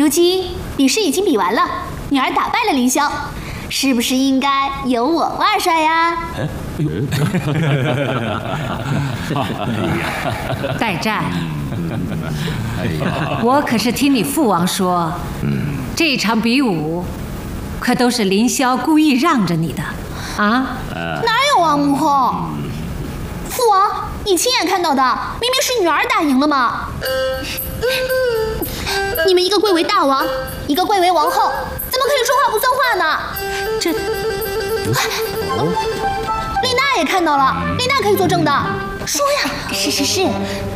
如今比试已经比完了，女儿打败了凌霄，是不是应该由我挂帅呀？ 代战，我可是听你父王说，这场比武可都是凌霄故意让着你的啊？ 哪有啊，母后？父王，你亲眼看到的，明明是女儿打赢了嘛！你们一个贵为大王，一个贵为王后，怎么可以说话不算话呢？ 这， 丽娜也看到了，丽娜可以作证的。说呀！是。